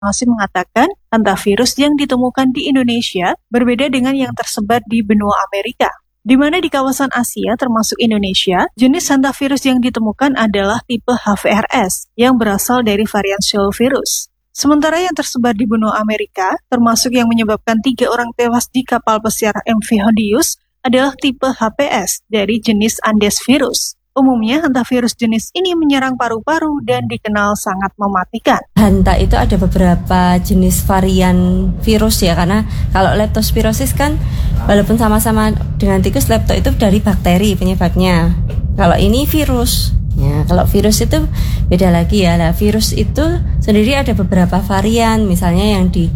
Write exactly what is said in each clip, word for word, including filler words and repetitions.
masih mengatakan hantavirus yang ditemukan di Indonesia berbeda dengan yang tersebar di benua Amerika, di mana di kawasan Asia termasuk Indonesia, jenis hantavirus yang ditemukan adalah tipe H V R S yang berasal dari varian Shell virus. Sementara yang tersebar di benua Amerika, termasuk yang menyebabkan tiga orang tewas di kapal pesiar M V Hondius, adalah tipe H P S dari jenis Andes virus. Umumnya, hantavirus jenis ini menyerang paru-paru dan dikenal sangat mematikan. Hanta itu ada beberapa jenis varian virus ya, karena kalau leptospirosis kan walaupun sama-sama dengan tikus, lepto itu dari bakteri penyebabnya. Kalau ini virus. Ya, kalau virus itu beda lagi ya. Lah, virus itu sendiri ada beberapa varian, misalnya yang di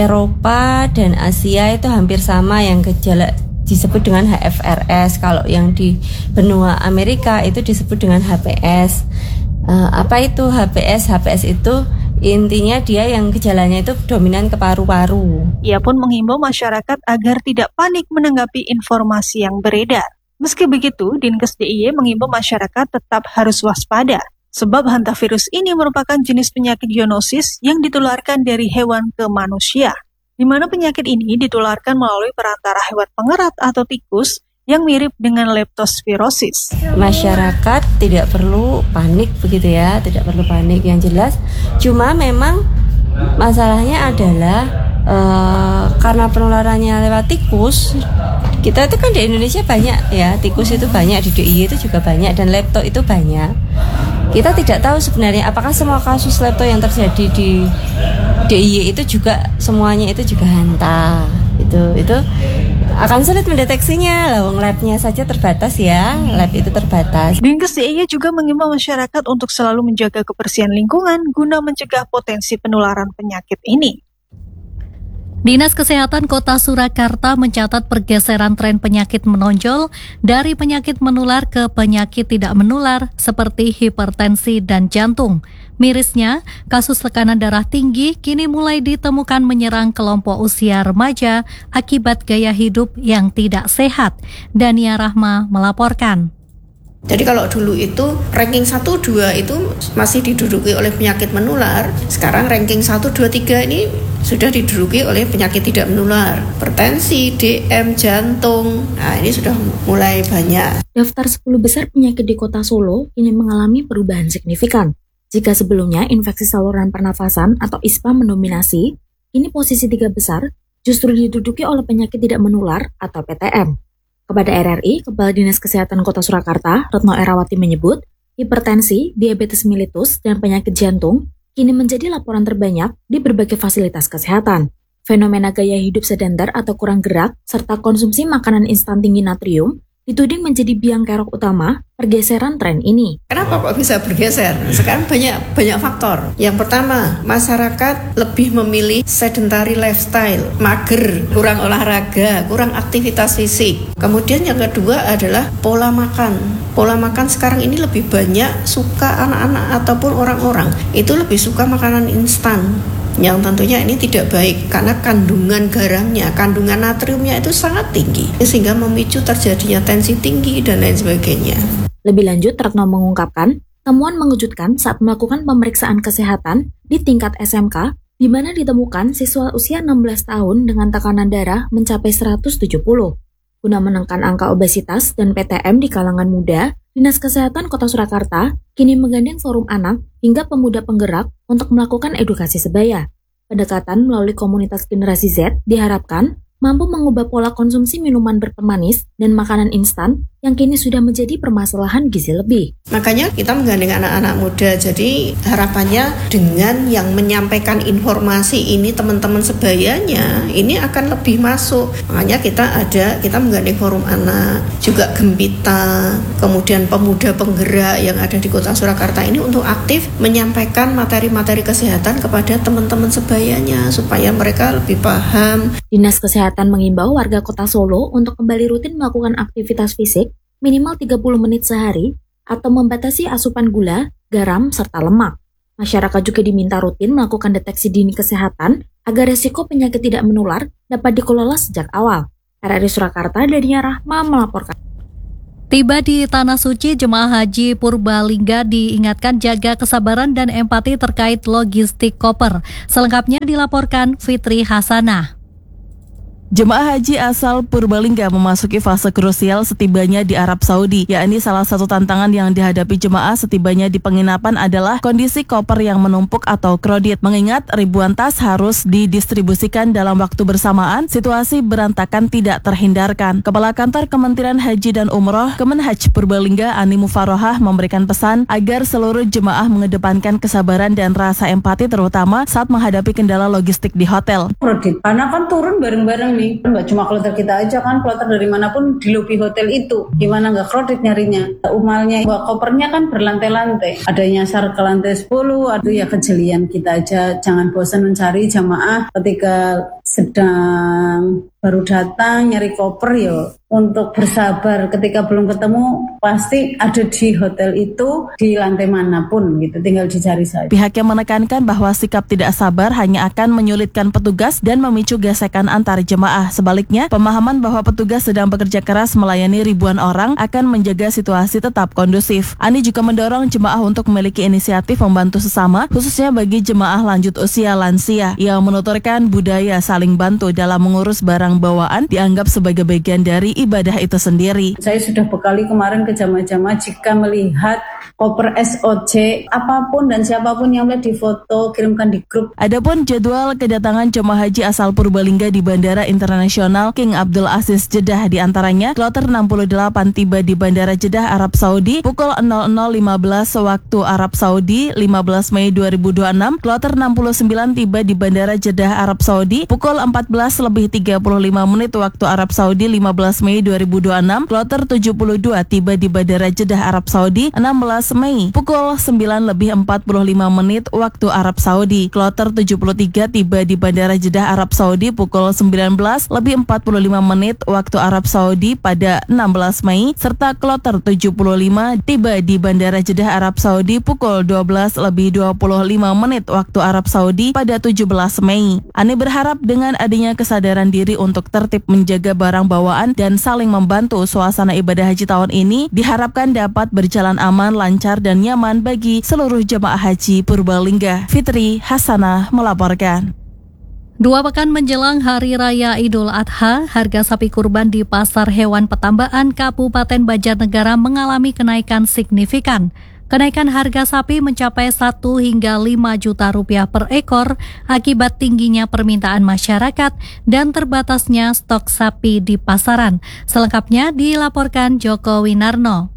Eropa dan Asia itu hampir sama, yang gejala disebut dengan H F R S. Kalau yang di benua Amerika itu disebut dengan H P S. Uh, apa itu H P S? H P S itu intinya dia yang gejalanya itu dominan ke paru-paru. Ia pun menghimbau masyarakat agar tidak panik menanggapi informasi yang beredar. Meski begitu, Dinkes D I Y mengimbau masyarakat tetap harus waspada, sebab hantavirus ini merupakan jenis penyakit zoonosis yang ditularkan dari hewan ke manusia, di mana penyakit ini ditularkan melalui perantara hewan pengerat atau tikus yang mirip dengan leptospirosis. Masyarakat tidak perlu panik begitu ya, tidak perlu panik, yang jelas cuma memang masalahnya adalah uh, karena penularannya lewat tikus. Kita itu kan di Indonesia banyak ya, tikus itu banyak, di D I Y itu juga banyak, dan lepto itu banyak. Kita tidak tahu sebenarnya apakah semua kasus lepto yang terjadi di D I Y itu juga semuanya itu juga hanta. Itu itu akan sulit mendeteksinya, lawang labnya saja terbatas ya, lab itu terbatas. Dinkes D I Y juga mengimbau masyarakat untuk selalu menjaga kebersihan lingkungan guna mencegah potensi penularan penyakit ini. Dinas Kesehatan Kota Surakarta mencatat pergeseran tren penyakit menonjol dari penyakit menular ke penyakit tidak menular seperti hipertensi dan jantung. Mirisnya, kasus tekanan darah tinggi kini mulai ditemukan menyerang kelompok usia remaja akibat gaya hidup yang tidak sehat. Dania Rahma melaporkan. Jadi kalau dulu itu ranking satu, dua itu masih diduduki oleh penyakit menular, sekarang ranking satu, dua, tiga ini sudah diduduki oleh penyakit tidak menular. Hipertensi, D M, jantung, nah ini sudah mulai banyak. Daftar sepuluh besar penyakit di kota Solo ini mengalami perubahan signifikan. Jika sebelumnya infeksi saluran pernafasan atau I S P A mendominasi, kini posisi tiga besar justru diduduki oleh penyakit tidak menular atau P T M. Kepada R R I, Kepala Dinas Kesehatan Kota Surakarta, Retno Erawati menyebut, hipertensi, diabetes mellitus, dan penyakit jantung kini menjadi laporan terbanyak di berbagai fasilitas kesehatan. Fenomena gaya hidup sedentar atau kurang gerak, serta konsumsi makanan instan tinggi natrium, dituding menjadi biang kerok utama pergeseran tren ini. Kenapa kok bisa bergeser? Sekarang banyak banyak faktor. Yang pertama, masyarakat lebih memilih sedentary lifestyle, mager, kurang olahraga, kurang aktivitas fisik. Kemudian yang kedua adalah pola makan. Pola makan sekarang ini lebih banyak suka anak-anak ataupun orang-orang itu lebih suka makanan instan, yang tentunya ini tidak baik karena kandungan garamnya, kandungan natriumnya itu sangat tinggi, sehingga memicu terjadinya tensi tinggi dan lain sebagainya. Lebih lanjut, Retno mengungkapkan, temuan mengejutkan saat melakukan pemeriksaan kesehatan di tingkat S M K, di mana ditemukan siswa usia enam belas tahun dengan tekanan darah mencapai seratus tujuh puluh. Guna menekan angka obesitas dan P T M di kalangan muda, Dinas Kesehatan Kota Surakarta kini menggandeng forum anak hingga pemuda penggerak untuk melakukan edukasi sebaya. Pendekatan melalui komunitas generasi Z diharapkan mampu mengubah pola konsumsi minuman berpemanis dan makanan instan yang kini sudah menjadi permasalahan gizi lebih. Makanya kita menggandeng anak-anak muda, jadi harapannya dengan yang menyampaikan informasi ini teman-teman sebayanya ini akan lebih masuk. Makanya kita ada, kita menggandeng forum anak, juga Gempita, kemudian pemuda penggerak yang ada di Kota Surakarta ini untuk aktif menyampaikan materi-materi kesehatan kepada teman-teman sebayanya supaya mereka lebih paham. Dinas Kesehatan mengimbau warga Kota Solo untuk kembali rutin melakukan aktivitas fisik minimal tiga puluh menit sehari atau membatasi asupan gula, garam, serta lemak. Masyarakat juga diminta rutin melakukan deteksi dini kesehatan agar resiko penyakit tidak menular dapat dikelola sejak awal. R R I Surakarta, Dania Rahma melaporkan. Tiba di Tanah Suci, jemaah haji Purbalingga diingatkan jaga kesabaran dan empati terkait logistik koper. Selengkapnya dilaporkan Fitri Hasanah. Jemaah haji asal Purbalingga memasuki fase krusial setibanya di Arab Saudi, yakni salah satu tantangan yang dihadapi jemaah setibanya di penginapan adalah kondisi koper yang menumpuk atau krodit. Mengingat ribuan tas harus didistribusikan dalam waktu bersamaan, situasi berantakan tidak terhindarkan. Kepala Kantor Kementerian Haji dan Umroh Kemenhaj Purbalingga Ani Mufarohah memberikan pesan agar seluruh jemaah mengedepankan kesabaran dan rasa empati terutama saat menghadapi kendala logistik di hotel. Kredit, karena kan turun bareng-bareng nih, nggak cuma kloter kita aja kan, kloter dari manapun di lobi hotel itu, gimana nggak kredit nyarinya. Umalnya bawa kopernya kan berlantai-lantai, ada yang nyasar ke lantai sepuluh, ada ya kejelian kita aja. Jangan bosan mencari jamaah ketika sedang baru datang nyari koper yo. Untuk bersabar, ketika belum ketemu pasti ada di hotel itu, di lantai manapun gitu, tinggal dicari saja. Pihaknya menekankan bahwa sikap tidak sabar hanya akan menyulitkan petugas dan memicu gesekan antar jemaah. Sebaliknya, pemahaman bahwa petugas sedang bekerja keras melayani ribuan orang akan menjaga situasi tetap kondusif. Ani juga mendorong jemaah untuk memiliki inisiatif membantu sesama, khususnya bagi jemaah lanjut usia lansia. Ia menuturkan budaya saling bantu dalam mengurus barang bawaan dianggap sebagai bagian dari ibadah itu sendiri. Saya sudah bekali kemarin ke jamaah-jamaah, jika melihat koper S O C apapun dan siapapun yang melihat di foto, kirimkan di grup. Adapun jadwal kedatangan jemaah haji asal Purbalingga di Bandara Internasional King Abdul Aziz Jeddah, di antaranya kloter enam puluh delapan tiba di Bandara Jeddah Arab Saudi pukul nol nol lima belas waktu Arab Saudi lima belas Mei dua ribu dua puluh enam, kloter enam puluh sembilan tiba di Bandara Jeddah Arab Saudi pukul empat belas lebih tiga puluh lima menit waktu Arab Saudi lima belas Mei dua ribu dua puluh enam, kloter tujuh puluh dua tiba di Bandara Jeddah Arab Saudi enam belas Mei pukul sembilan lebih empat puluh lima menit waktu Arab Saudi, kloter tujuh puluh tiga tiba di Bandara Jeddah Arab Saudi pukul sembilan belas lebih empat puluh lima menit waktu Arab Saudi pada enam belas Mei, serta kloter tujuh puluh lima tiba di Bandara Jeddah Arab Saudi pukul dua belas lebih dua puluh lima menit waktu Arab Saudi pada tujuh belas Mei. Ani berharap dengan adanya kesadaran diri untuk tertib menjaga barang bawaan dan saling membantu, suasana ibadah haji tahun ini diharapkan dapat berjalan aman, lancar, dan nyaman bagi seluruh jemaah haji Purbalingga. Fitri Hasanah melaporkan. Dua pekan menjelang Hari Raya Idul Adha, harga sapi kurban di Pasar Hewan Petambakan Kabupaten Banjarnegara mengalami kenaikan signifikan. Kenaikan harga sapi mencapai satu hingga lima juta rupiah per ekor akibat tingginya permintaan masyarakat dan terbatasnya stok sapi di pasaran. Selengkapnya dilaporkan Joko Winarno.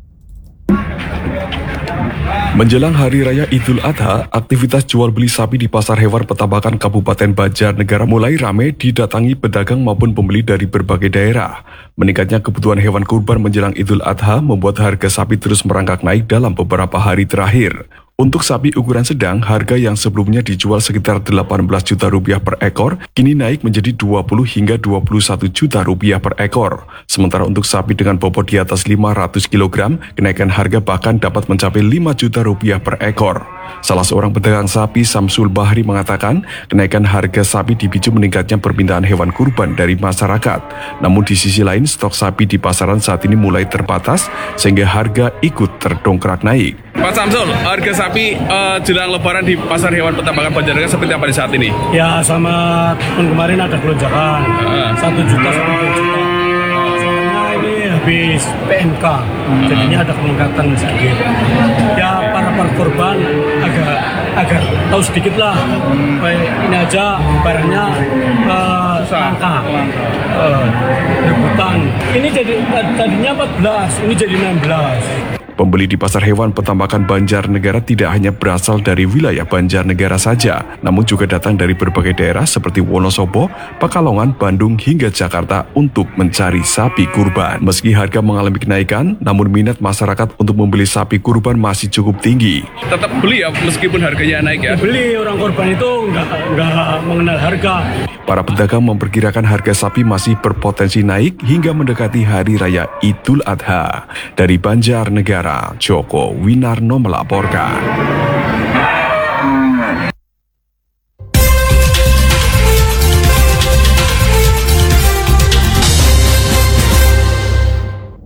Menjelang Hari Raya Idul Adha, aktivitas jual beli sapi di Pasar Hewan Petambakan Kabupaten Banjarnegara mulai ramai didatangi pedagang maupun pembeli dari berbagai daerah. Meningkatnya kebutuhan hewan kurban menjelang Idul Adha membuat harga sapi terus merangkak naik dalam beberapa hari terakhir. Untuk sapi ukuran sedang, harga yang sebelumnya dijual sekitar delapan belas juta rupiah per ekor, kini naik menjadi dua puluh hingga dua puluh satu juta rupiah per ekor. Sementara untuk sapi dengan bobot di atas lima ratus kilogram, kenaikan harga bahkan dapat mencapai lima juta rupiah per ekor. Salah seorang pedagang sapi, Samsul Bahri, mengatakan kenaikan harga sapi dipicu meningkatnya permintaan hewan kurban dari masyarakat. Namun di sisi lain, stok sapi di pasaran saat ini mulai terbatas sehingga harga ikut terdongkrak naik. Pak Samsul, harga sapi uh, jelang lebaran di Pasar Hewan Petambakan Banjarnegara seperti apa di saat ini? Ya, sama tahun kemarin ada lonjakan, satu juta sampai dua juta. Soalnya ini habis P M K, hmm. jadinya ada peningkatan sedikit. Ya, para para korban agak agak tahu sedikit lah. Hmm. Ini aja barangnya uh, langka, uh, rebutan. Ini jadi tadinya empat belas, ini jadi enam belas. Pembeli di Pasar Hewan Petambakan Banjarnegara tidak hanya berasal dari wilayah Banjarnegara saja, namun juga datang dari berbagai daerah seperti Wonosobo, Pekalongan, Bandung, hingga Jakarta untuk mencari sapi kurban. Meski harga mengalami kenaikan, namun minat masyarakat untuk membeli sapi kurban masih cukup tinggi. Tetap beli ya, meskipun harganya naik ya? Beli, orang kurban itu nggak, nggak mengenal harga. Para pedagang memperkirakan harga sapi masih berpotensi naik hingga mendekati Hari Raya Idul Adha. Dari Banjarnegara, Joko Winarno melaporkan.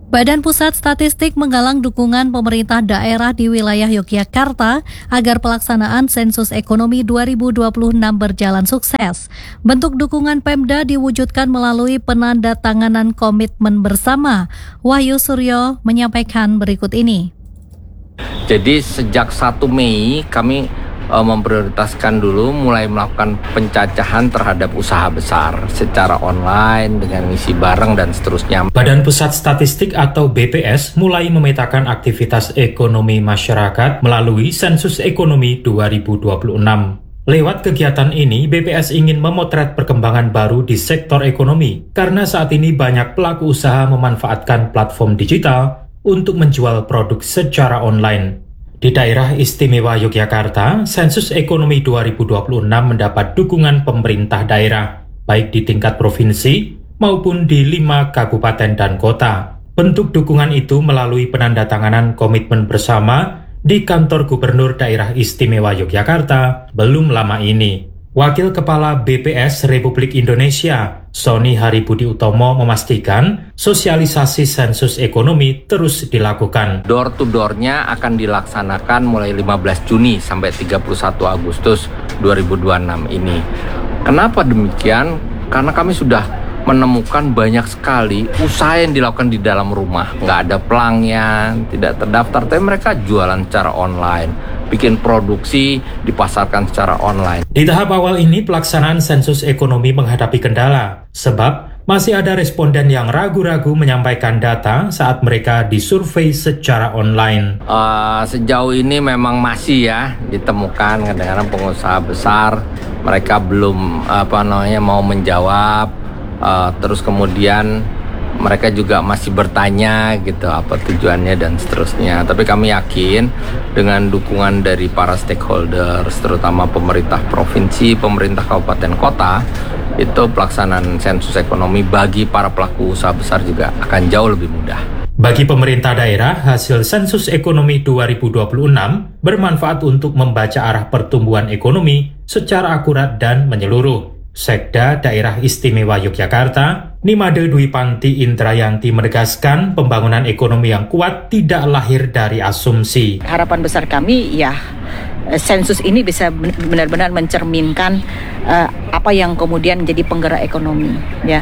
Badan Pusat Statistik menggalang dukungan pemerintah daerah di wilayah Yogyakarta agar pelaksanaan sensus ekonomi dua ribu dua puluh enam berjalan sukses. Bentuk dukungan Pemda diwujudkan melalui penandatanganan komitmen bersama. Wahyu Suryo menyampaikan berikut ini. Jadi sejak satu Mei kami memprioritaskan dulu mulai melakukan pencacahan terhadap usaha besar secara online dengan ngisi bareng dan seterusnya. Badan Pusat Statistik atau B P S mulai memetakan aktivitas ekonomi masyarakat melalui sensus ekonomi dua ribu dua puluh enam. Lewat kegiatan ini, B P S ingin memotret perkembangan baru di sektor ekonomi karena saat ini banyak pelaku usaha memanfaatkan platform digital untuk menjual produk secara online. Di daerah istimewa Yogyakarta, sensus ekonomi dua ribu dua puluh enam mendapat dukungan pemerintah daerah, baik di tingkat provinsi maupun di lima kabupaten dan kota. Bentuk dukungan itu melalui penandatanganan komitmen bersama di kantor Gubernur Daerah Istimewa Yogyakarta belum lama ini. Wakil Kepala B P S Republik Indonesia, Sony Haribudi Utomo memastikan sosialisasi sensus ekonomi terus dilakukan. Door-to-door-nya akan dilaksanakan mulai lima belas Juni sampai tiga puluh satu Agustus dua ribu dua puluh enam ini. Kenapa demikian? Karena kami sudah menemukan banyak sekali usaha yang dilakukan di dalam rumah. Nggak ada pelangnya, tidak terdaftar, tapi mereka jualan secara online. Bikin produksi, dipasarkan secara online. Di tahap awal ini pelaksanaan sensus ekonomi menghadapi kendala, sebab masih ada responden yang ragu-ragu menyampaikan data saat mereka disurvei secara online. Uh, sejauh ini memang masih ya ditemukan kadang-kadang pengusaha besar, mereka belum apa namanya mau menjawab, uh, terus kemudian mereka juga masih bertanya gitu apa tujuannya dan seterusnya. Tapi kami yakin dengan dukungan dari para stakeholders, terutama pemerintah provinsi, pemerintah kabupaten kota, itu pelaksanaan sensus ekonomi bagi para pelaku usaha besar juga akan jauh lebih mudah. Bagi pemerintah daerah, hasil sensus ekonomi dua ribu dua puluh enam bermanfaat untuk membaca arah pertumbuhan ekonomi secara akurat dan menyeluruh. Sekda Daerah Istimewa Yogyakarta, Nimade Dwi Panti Indrayanti menegaskan pembangunan ekonomi yang kuat tidak lahir dari asumsi. Harapan besar kami ya sensus ini bisa benar-benar mencerminkan uh, apa yang kemudian menjadi penggerak ekonomi ya.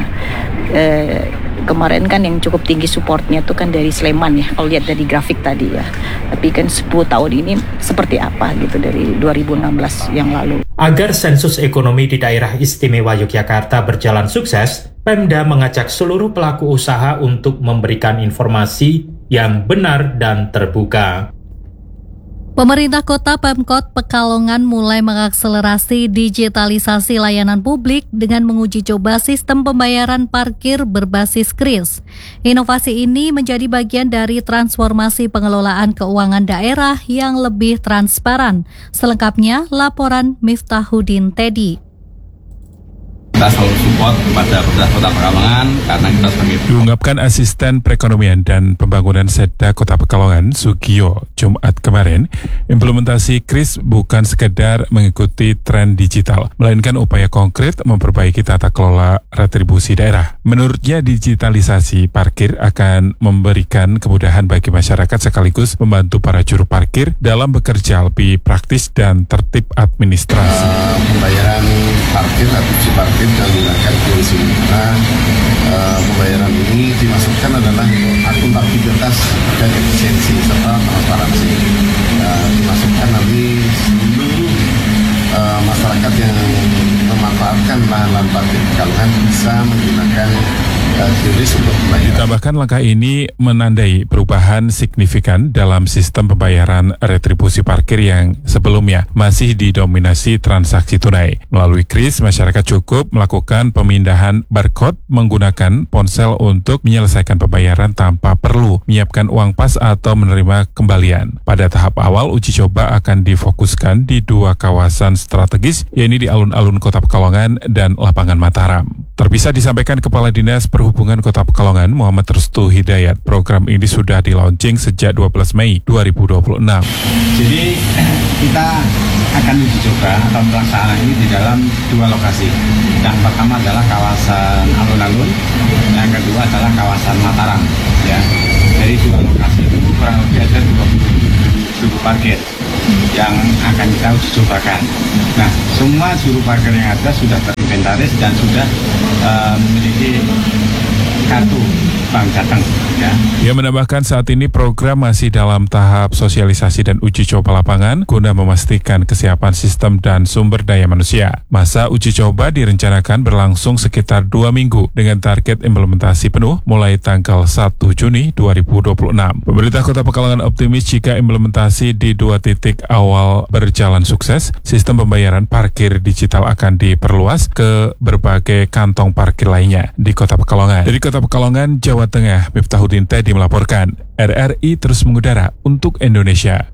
Uh, kemarin kan yang cukup tinggi supportnya itu kan dari Sleman ya, kalau lihat dari grafik tadi ya. Tapi kan sepuluh tahun ini seperti apa gitu dari dua ribu enam belas yang lalu. Agar sensus ekonomi di daerah istimewa Yogyakarta berjalan sukses, Pemda mengajak seluruh pelaku usaha untuk memberikan informasi yang benar dan terbuka. Pemerintah Kota Pemkot Pekalongan mulai mengakselerasi digitalisasi layanan publik dengan menguji coba sistem pembayaran parkir berbasis kris. Inovasi ini menjadi bagian dari transformasi pengelolaan keuangan daerah yang lebih transparan. Selengkapnya, laporan Miftahuddin Teddy. Kita selalu support kepada pemerintah Kota Pekalongan karena kita sebagai diungkapkan Asisten Perekonomian dan Pembangunan Setda Kota Pekalongan Sugiyo Jumat kemarin. Implementasi kris bukan sekedar mengikuti tren digital, melainkan upaya konkret memperbaiki tata kelola retribusi daerah. Menurutnya digitalisasi parkir akan memberikan kemudahan bagi masyarakat sekaligus membantu para juru parkir dalam bekerja lebih praktis dan tertib administrasi. Uh, pembayaran parkir atau uji parkir dan menggunakan kris ini karena uh, pembayaran ini dimaksudkan adalah akuntabilitas dan efisiensi serta transparansi. Uh, dimaksudkan nanti seluruh uh, masyarakat yang memanfaatkan lahan-lahan parkir Pekalongan bisa menggunakan Ditambahkan langkah ini menandai perubahan signifikan dalam sistem pembayaran retribusi parkir yang sebelumnya masih didominasi transaksi tunai. Melalui kris, masyarakat cukup melakukan pemindahan barcode menggunakan ponsel untuk menyelesaikan pembayaran tanpa perlu menyiapkan uang pas atau menerima kembalian. Pada tahap awal, uji coba akan difokuskan di dua kawasan strategis, yaitu di alun-alun Kota Pekalongan dan Lapangan Mataram. Terpisah disampaikan Kepala Dinas Perhubungan Kota Pekalongan Muhammad Restu Hidayat. Program ini sudah di-launching sejak dua belas Mei dua ribu dua puluh enam. Jadi kita akan uji coba atau pelaksanaan ini di dalam dua lokasi. Yang pertama adalah kawasan alun-alun, yang kedua adalah kawasan Mataram. Ya. Dari dua lokasi itu kurang lebih ada dua puluh juru parkir yang akan kita uji cobakan. Nah, semua juru parkir yang ada sudah terinventaris dan sudah uh, memiliki kartu bank jateng. Ya. Ia menambahkan saat ini program masih dalam tahap sosialisasi dan uji coba lapangan guna memastikan kesiapan sistem dan sumber daya manusia. Masa uji coba direncanakan berlangsung sekitar dua minggu dengan target implementasi penuh mulai tanggal satu Juni dua ribu dua puluh enam. Pemerintah Kota Pekalongan optimis jika implementasi di dua titik awal berjalan sukses, sistem pembayaran parkir digital akan diperluas ke berbagai kantong parkir lainnya di Kota Pekalongan. Dari Kota Pekalongan, Jawa Tengah, Miftahudin Teddy melaporkan. R R I terus mengudara untuk Indonesia.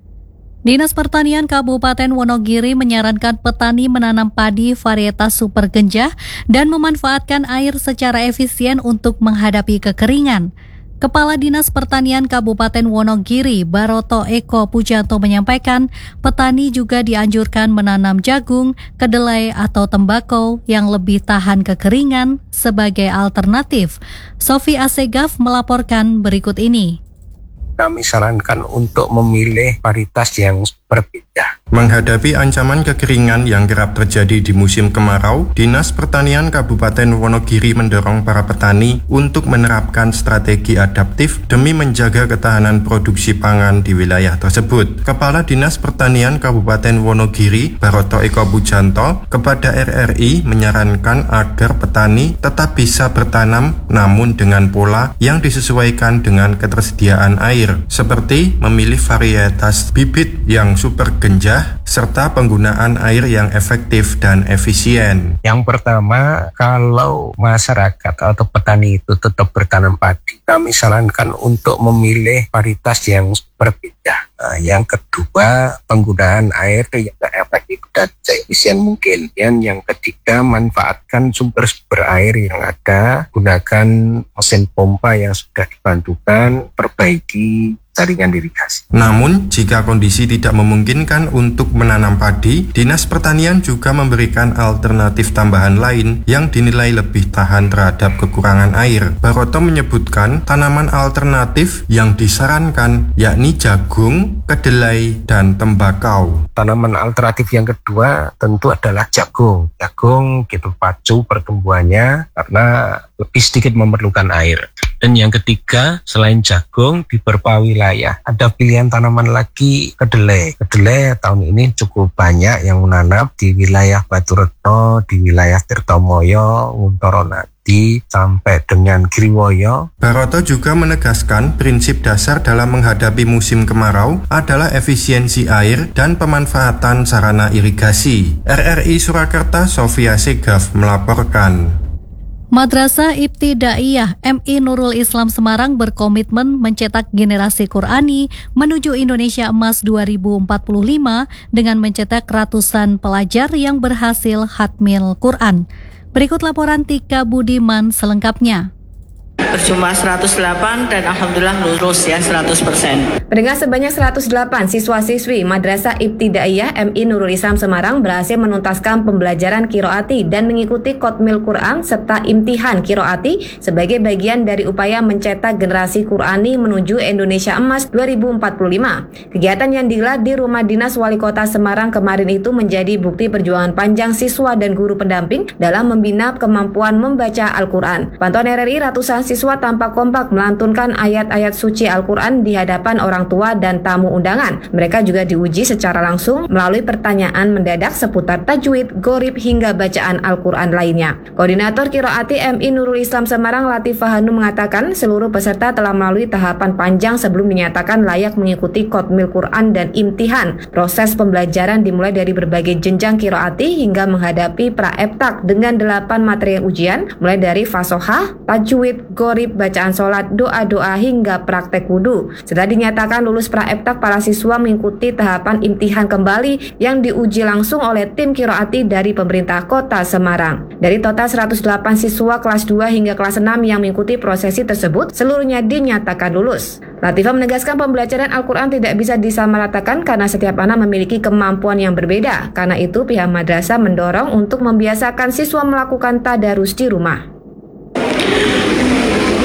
Dinas Pertanian Kabupaten Wonogiri menyarankan petani menanam padi varietas super genjah dan memanfaatkan air secara efisien untuk menghadapi kekeringan. Kepala Dinas Pertanian Kabupaten Wonogiri, Baroto Eko Pujanto menyampaikan, petani juga dianjurkan menanam jagung, kedelai atau tembakau yang lebih tahan kekeringan sebagai alternatif. Sofi Asegaf melaporkan berikut ini. Kami sarankan untuk memilih varietas yang berbeda. Menghadapi ancaman kekeringan yang kerap terjadi di musim kemarau, Dinas Pertanian Kabupaten Wonogiri mendorong para petani untuk menerapkan strategi adaptif demi menjaga ketahanan produksi pangan di wilayah tersebut. Kepala Dinas Pertanian Kabupaten Wonogiri, Baroto Eko Pujanto, kepada R R I menyarankan agar petani tetap bisa bertanam namun dengan pola yang disesuaikan dengan ketersediaan air, seperti memilih varietas bibit yang super genjah, serta penggunaan air yang efektif dan efisien. Yang pertama, kalau masyarakat atau petani itu tetap bertanam padi, kami sarankan untuk memilih varietas yang berbeda. Nah, yang kedua, penggunaan air yang efektif dan seefisien mungkin. Dan yang ketiga, manfaatkan sumber-sumber air yang ada, gunakan mesin pompa yang sudah dibantukan, perbaiki jaringan irigasi. Namun, jika kondisi tidak memungkinkan untuk menanam padi, Dinas Pertanian juga memberikan alternatif tambahan lain yang dinilai lebih tahan terhadap kekurangan air. Baroto menyebutkan tanaman alternatif yang disarankan yakni jagung, kedelai, dan tembakau. Tanaman alternatif yang kedua tentu adalah jagung. Jagung gitu pacu pertumbuhannya karena lebih sedikit memerlukan air. Dan yang ketiga, selain jagung di beberapa wilayah ada pilihan tanaman lagi kedelai. Kedelai tahun ini cukup banyak yang menanam di wilayah Baturetno, di wilayah Tirtomoyo, Wuntoronadi, sampai dengan Griwoyo. Baroto juga menegaskan prinsip dasar dalam menghadapi musim kemarau adalah efisiensi air dan pemanfaatan sarana irigasi. R R I Surakarta, Sofia Segaf melaporkan. Madrasah Ibtidaiyah M I Nurul Islam Semarang berkomitmen mencetak generasi Qurani menuju Indonesia Emas dua ribu empat puluh lima dengan mencetak ratusan pelajar yang berhasil khatmil Quran. Berikut laporan Tika Budiman selengkapnya. Berjumlah seratus delapan dan alhamdulillah lulus ya seratus persen. Dengan sebanyak seratus delapan siswa-siswi Madrasah Ibtidaiyah M I Nurul Islam Semarang berhasil menuntaskan pembelajaran Qiraati dan mengikuti Khatmil Quran serta imtihan Qiraati sebagai bagian dari upaya mencetak generasi Qurani menuju Indonesia Emas dua ribu empat puluh lima. Kegiatan yang digelar di Rumah Dinas Wali Kota Semarang kemarin itu menjadi bukti perjuangan panjang siswa dan guru pendamping dalam membina kemampuan membaca Al-Quran. Pantauan R R I, ratusan siswa tampak kompak melantunkan ayat-ayat suci Al-Quran di hadapan orang tua dan tamu undangan. Mereka juga diuji secara langsung melalui pertanyaan mendadak seputar tajwid, gharib hingga bacaan Al-Quran lainnya. Koordinator Qiraati M I Nurul Islam Semarang Latifah Hanum mengatakan seluruh peserta telah melalui tahapan panjang sebelum dinyatakan layak mengikuti Khatmil Quran dan imtihan. Proses pembelajaran dimulai dari berbagai jenjang Qiraati hingga menghadapi pra-eptak dengan delapan materi ujian mulai dari fasohah, tajwid, gharib, bacaan sholat, doa-doa hingga praktek wudhu. Setelah dinyatakan lulus pra-eptak, para siswa mengikuti tahapan imtihan kembali yang diuji langsung oleh tim Qiraati dari pemerintah Kota Semarang. Dari total seratus delapan siswa kelas dua hingga kelas enam yang mengikuti prosesi tersebut, seluruhnya dinyatakan lulus. Latifah menegaskan pembelajaran Al-Quran tidak bisa disamaratakan karena setiap anak memiliki kemampuan yang berbeda. Karena itu pihak madrasah mendorong untuk membiasakan siswa melakukan tadarus di rumah.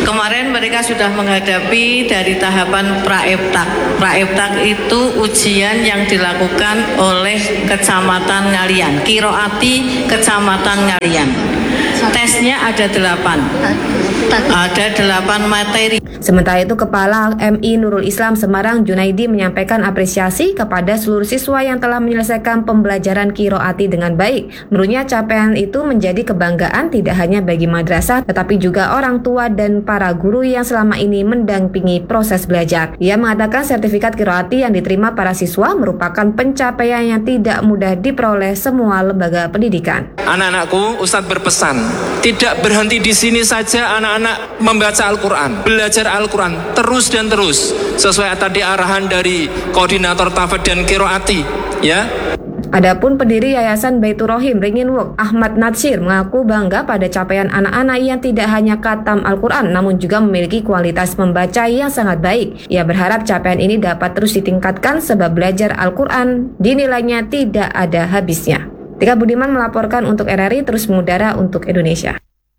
Kemarin mereka sudah menghadapi dari tahapan pra-eptak. Pra-eptak itu ujian yang dilakukan oleh Kecamatan Ngalian, Kiroati Kecamatan Ngalian. Tesnya ada delapan, ada delapan materi. Sementara itu, Kepala M I Nurul Islam Semarang Junaidi menyampaikan apresiasi kepada seluruh siswa yang telah menyelesaikan pembelajaran Qiroati dengan baik. Menurutnya capaian itu menjadi kebanggaan tidak hanya bagi madrasah, tetapi juga orang tua dan para guru yang selama ini mendampingi proses belajar. Ia mengatakan sertifikat Qiroati yang diterima para siswa merupakan pencapaian yang tidak mudah diperoleh semua lembaga pendidikan. Anak-anakku, Ustadz berpesan, tidak berhenti di sini saja anak-anak membaca Al-Quran, belajar Al-Quran terus dan terus sesuai tadi arahan dari koordinator Tafadz dan Qiroati, ya. Adapun pendiri Yayasan Baitur Rohim Ringin Work Ahmad Natsir mengaku bangga pada capaian anak-anak yang tidak hanya khatam Al-Quran namun juga memiliki kualitas membaca yang sangat baik. Ia berharap capaian ini dapat terus ditingkatkan sebab belajar Al-Quran dinilainya tidak ada habisnya. Tika Budiman melaporkan untuk R R I terus mengudara untuk Indonesia.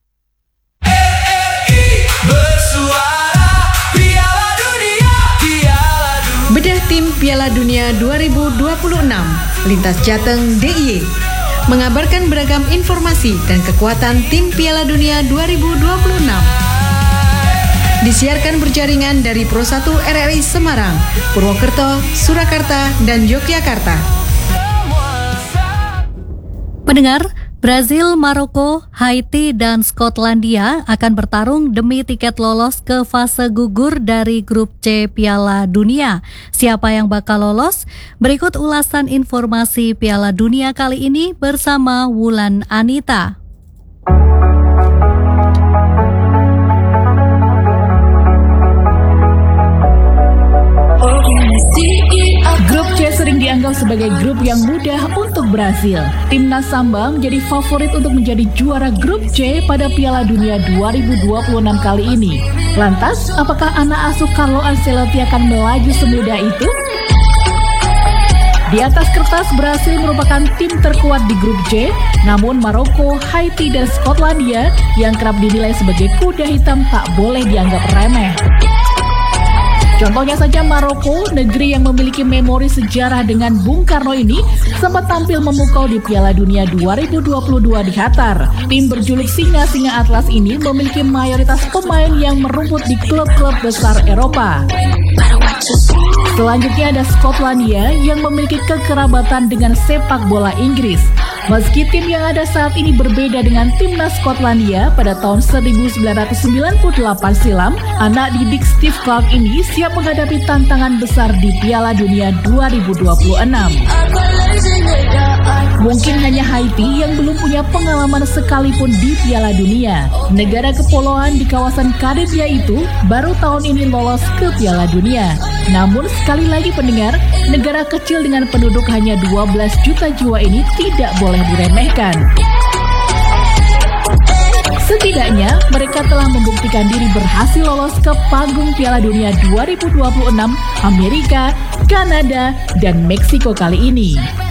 Bedah tim Piala Dunia dua ribu dua puluh enam, Lintas Jateng D I Y mengabarkan beragam informasi dan kekuatan tim Piala Dunia dua ribu dua puluh enam. Disiarkan berjaringan dari Pro satu R R I Semarang, Purwokerto, Surakarta, dan Yogyakarta. Pendengar, Brazil, Maroko, Haiti, dan Skotlandia akan bertarung demi tiket lolos ke fase gugur dari grup C Piala Dunia. Siapa yang bakal lolos? Berikut ulasan informasi Piala Dunia kali ini bersama Wulan Anita. Grup C sering dianggap sebagai grup yang mudah untuk Brasil. Timnas Samba menjadi favorit untuk menjadi juara grup C pada Piala Dunia dua ribu dua puluh enam kali ini. Lantas, apakah anak asuh Carlo Ancelotti akan melaju semudah itu? Di atas kertas, Brasil merupakan tim terkuat di grup C, namun Maroko, Haiti, dan Skotlandia yang kerap dinilai sebagai kuda hitam tak boleh dianggap remeh. Contohnya saja Maroko, negeri yang memiliki memori sejarah dengan Bung Karno ini, sempat tampil memukau di Piala Dunia dua ribu dua puluh dua di Qatar. Tim berjuluk Singa-Singa Atlas ini memiliki mayoritas pemain yang merumput di klub-klub besar Eropa. Selanjutnya ada Skotlandia yang memiliki kekerabatan dengan sepak bola Inggris. Meski tim yang ada saat ini berbeda dengan timnas Skotlandia pada tahun seribu sembilan ratus sembilan puluh delapan silam, anak didik Steve Clarke ini siap menghadapi tantangan besar di Piala Dunia dua ribu dua puluh enam. Mungkin hanya Haiti yang belum punya pengalaman sekalipun di Piala Dunia. Negara kepulauan di kawasan Karibia itu baru tahun ini lolos ke Piala Dunia. Namun sekali lagi pendengar, negara kecil dengan penduduk hanya dua belas juta jiwa ini tidak boleh diremehkan. Setidaknya mereka telah membuktikan diri berhasil lolos ke panggung Piala Dunia dua ribu dua puluh enam Amerika, Kanada, dan Meksiko kali ini.